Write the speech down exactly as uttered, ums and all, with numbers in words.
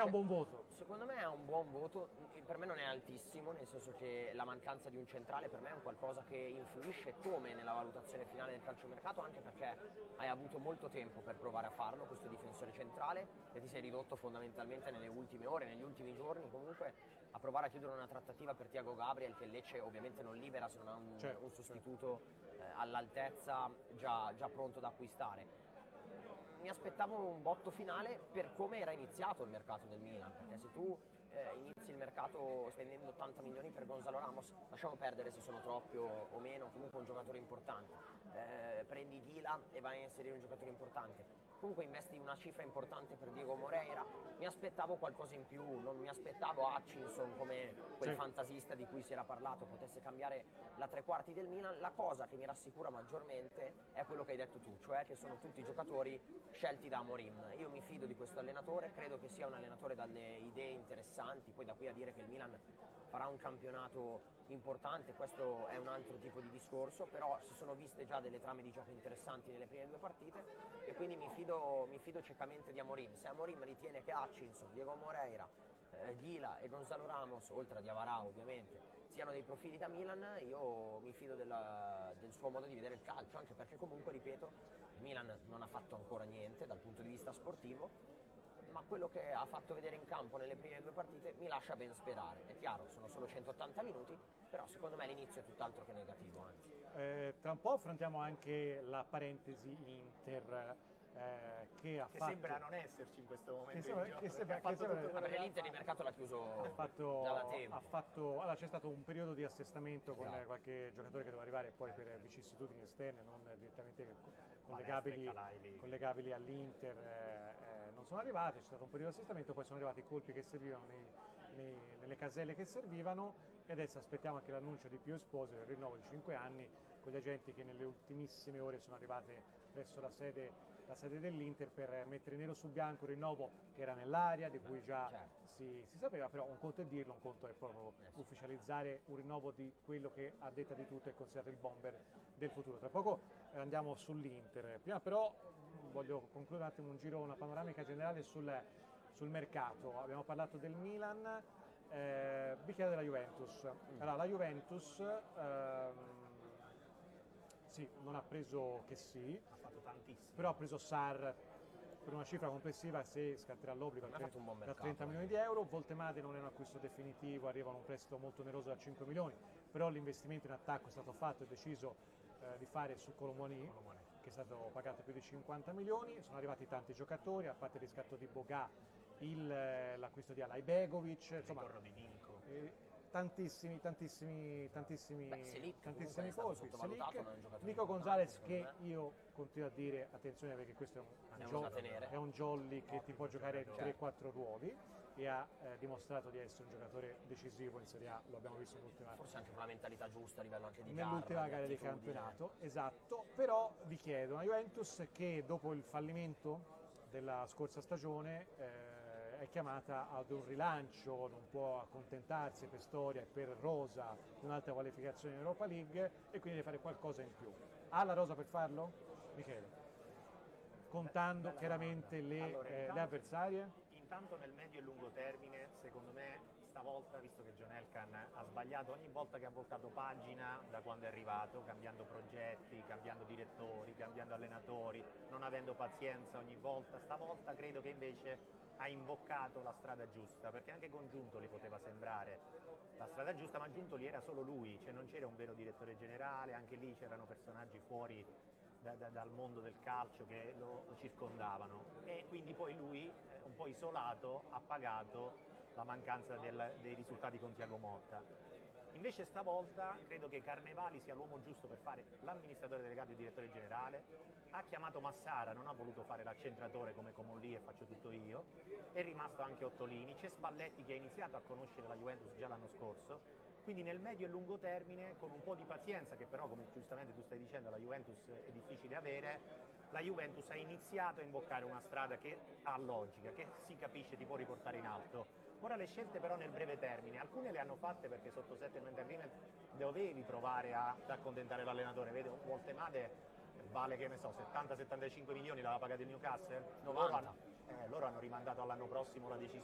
un buon voto? Secondo me è un buon voto, per me non è altissimo, nel senso che la mancanza di un centrale per me è un qualcosa che influisce come nella valutazione finale del calciomercato, anche perché hai avuto molto tempo per provare a farlo, questo difensore centrale, e ti sei ridotto fondamentalmente nelle ultime ore, negli ultimi giorni comunque, a provare a chiudere una trattativa per Thiago Gabriel, che il Lecce ovviamente non libera se non ha un, Certo, un sostituto eh, all'altezza già, già pronto da acquistare. Mi aspettavo un botto finale per come era iniziato il mercato del Milan, perché se tu eh, inizi il mercato spendendo ottanta milioni per Gonzalo Ramos, lasciamo perdere se sono troppi o, o meno, comunque un giocatore importante, eh, prendi Dila e vai a inserire un giocatore importante, comunque investi una cifra importante per Diego Moreira, mi aspettavo qualcosa in più, non mi aspettavo Hutchinson come quel Sì. fantasista di cui si era parlato, potesse cambiare la tre quarti del Milan. La cosa che mi rassicura maggiormente è quello che hai detto tu, cioè che sono tutti giocatori scelti da Amorim. Io mi fido di questo allenatore, credo che sia un allenatore dalle idee interessanti, poi da qui a dire che il Milan farà un campionato importante, questo è un altro tipo di discorso, però si sono viste già delle trame di gioco interessanti nelle prime due partite e quindi mi fido, mi fido ciecamente di Amorim. Se Amorim ritiene che Hutchinson, Diego Moreira, eh, Ghila e Gonzalo Ramos, oltre a Diavara ovviamente, siano dei profili da Milan, io mi fido della, del suo modo di vedere il calcio, anche perché comunque, ripeto, il Milan non ha fatto ancora niente dal punto di vista sportivo, ma quello che ha fatto vedere in campo nelle prime due partite mi lascia ben sperare. È chiaro, sono solo centottanta minuti, però secondo me l'inizio è tutt'altro che negativo, anzi. Eh, tra un po' affrontiamo anche la parentesi Inter, eh, che ha Che fatto... sembra non esserci in questo momento Che sembra- di gioco, che perché sembra- ha fatto che sembra- tutto Ah, quello perché che l'Inter il ha mercato l'ha ha chiuso fatto, già da tempo. ha fatto- allora, c'è stato un periodo di assestamento con Esatto. qualche giocatore che doveva arrivare poi per vicissitudini esterne, non direttamente Palestra collegabili, e Calai. collegabili all'Inter, eh, eh, non sono arrivati, c'è stato un periodo di assestamento, poi sono arrivati i colpi che servivano nei- nei- nelle caselle che servivano e adesso aspettiamo anche l'annuncio di Pio Esposito, il rinnovo di cinque anni, con gli agenti che nelle ultimissime ore sono arrivate presso la sede, la sede dell'Inter per mettere nero su bianco il rinnovo che era nell'aria, di cui già certo. si, si sapeva, però un conto è dirlo, un conto è proprio ufficializzare un rinnovo di quello che a detta di tutto è considerato il bomber del futuro. Tra poco eh, andiamo sull'Inter, prima però mh, voglio concludere un attimo un giro, una panoramica generale sul, sul mercato. Abbiamo parlato del Milan, eh, vi chiedo della Juventus. Allora, la Juventus ehm, sì, non ha preso che sì, Ha fatto tantissimo. però ha preso Sarr per una cifra complessiva, se scatterà l'obbligo, Ha fatto un buon da mercato, trenta milioni di euro. Voltemade non è un acquisto definitivo, arriva un prestito molto oneroso da cinque milioni, però l'investimento in attacco è stato fatto e deciso eh, di fare su Colomoni, che è stato pagato più di cinquanta milioni. Sono arrivati tanti giocatori, a parte il riscatto di Boga, il, eh, l'acquisto di Alaj Begovic, Il insomma, ritorno di Ninko. eh, tantissimi, tantissimi, tantissimi, Beh, Selic tantissimi comunque è stato colpi. sottovalutato, Selic, non è un giocatore Nico importante, Gonzalez, secondo che me. io continuo a dire attenzione perché questo è un, È jo- uno da tenere. è un jolly che ti può giocare giocatore. tre quattro ruoli e ha eh, dimostrato di essere un giocatore decisivo in Serie A, lo abbiamo visto nell'ultima, Forse anche con la mentalità giusta a livello anche di garra, nell'ultima di gara di attitudine. campionato, esatto. Però vi chiedo, una Juventus che dopo il fallimento della scorsa stagione eh, è chiamata ad un rilancio, non può accontentarsi per storia e per rosa di un'altra qualificazione in Europa League e quindi deve fare qualcosa in più. Ha la rosa per farlo? Michele? Contando Bella chiaramente domanda. le, Allora, eh, le intanto- avversarie? Intanto nel medio e lungo termine, secondo me, stavolta, visto che John Elkann ha sbagliato ogni volta che ha voltato pagina da quando è arrivato, cambiando progetti, cambiando direttori, cambiando allenatori, non avendo pazienza ogni volta, stavolta credo che invece ha imboccato la strada giusta, perché anche con Giuntoli poteva sembrare la strada giusta, ma Giuntoli era solo lui, cioè non c'era un vero direttore generale, anche lì c'erano personaggi fuori da, da, dal mondo del calcio che lo, lo circondavano e quindi poi lui, eh, un po' isolato, ha pagato la mancanza del, dei risultati con Thiago Motta. Invece stavolta credo che Carnevali sia l'uomo giusto per fare l'amministratore delegato e il direttore generale, ha chiamato Massara, non ha voluto fare l'accentratore come Comolli e faccio tutto io, è rimasto anche Ottolini, c'è Spalletti che ha iniziato a conoscere la Juventus già l'anno scorso, quindi nel medio e lungo termine, con un po' di pazienza, che però come giustamente tu stai dicendo la Juventus è difficile avere, la Juventus ha iniziato a imboccare una strada che ha logica, che si capisce ti può riportare in alto. Ora le scelte però nel breve termine, alcune le hanno fatte perché sotto settlement agreement dovevi provare a- ad accontentare l'allenatore, vedo Voltemade vale che ne so settanta settantacinque milioni l'aveva pagato il Newcastle, loro novanta. hanno, eh, loro hanno rimandato all'anno prossimo la decisione